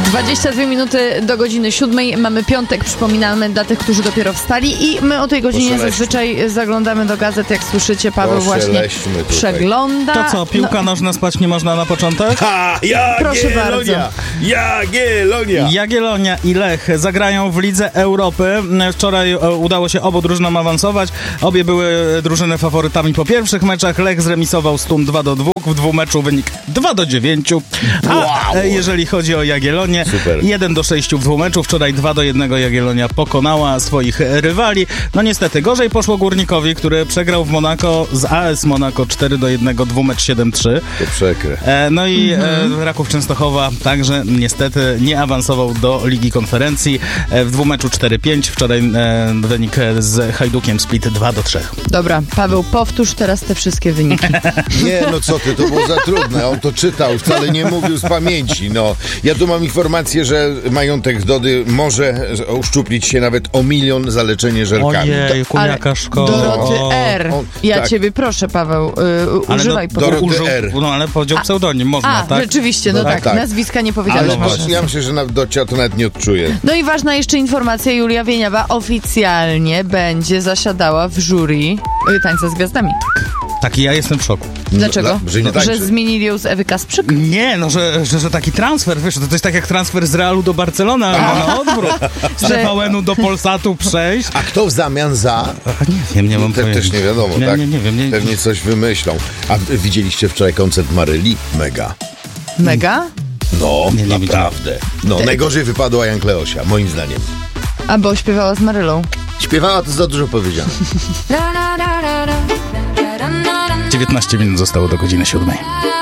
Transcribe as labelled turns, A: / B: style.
A: 22 minuty do godziny 7. Mamy piątek, przypominamy dla tych, którzy dopiero wstali i my o tej godzinie zazwyczaj zaglądamy do gazet, jak słyszycie. Paweł właśnie przegląda.
B: To co, piłka nożna spać nie można na początek?
A: Proszę bardzo.
B: Jagiellonia i Lech zagrają w Lidze Europy. Wczoraj udało się obu drużynom awansować. Obie były drużyny faworytami po pierwszych meczach. Lech zremisował z Thun 2-2. W dwumeczu wynik 2-9. A jeżeli chodzi o Jagiellonię, 1-6 w dwumeczu. Wczoraj 2-1 Jagiellonia pokonała swoich rywali. No niestety, gorzej poszło Górnikowi, który przegrał w Monako z AS Monako 4-1, dwumecz 7-3.
C: To przekre.
B: No i Raków Częstochowa także niestety nie awansował do Ligi Konferencji. W dwumeczu 4-5. Wczoraj wynik z Hajdukiem Split 2-3.
A: Dobra, Paweł, powtórz teraz te wszystkie wyniki.
C: Nie, no co ty, to było za trudne. On to czytał, wcale nie mówił z pamięci. No, ja tu mam informację, że majątek Dody może uszczuplić się nawet o 1 000 000 za leczenie żelkami.
B: Ojej, jaka szkoda.
A: Doroty R. Ciebie proszę, Paweł, używaj
C: Doroty R.
B: No ale powiedział pseudonim, można, tak?
A: Rzeczywiście, no tak. Nazwiska nie powiedziałeś.
C: Ale ja myślę, że Docia to nawet nie odczuje.
A: No i ważna jeszcze informacja, Julia Wieniawa oficjalnie będzie zasiadała w jury Tańca z Gwiazdami.
B: Tak, ja jestem w szoku.
A: Dlaczego?
C: No,
A: że zmienili ją z Ewy Kasprzyk?
B: Nie, no, że taki transfer, wiesz, to jest tak jak transfer z Realu do Barcelony, ale na odwrót. Z TVN-u do Polsatu przejść.
C: A kto w zamian za?
B: Nie wiem, nie mam pojęcia.
C: Też nie wiadomo, tak?
B: Nie wiem.
C: Pewnie coś wymyślą. A widzieliście wczoraj koncert Maryli? Mega.
A: Mega?
C: No, naprawdę. No, najgorzej wypadła Jan Kleosia, moim zdaniem.
A: A bo śpiewała z Marylą.
C: Śpiewała, to za dużo powiedziane.
B: 19 minut zostało do godziny 7.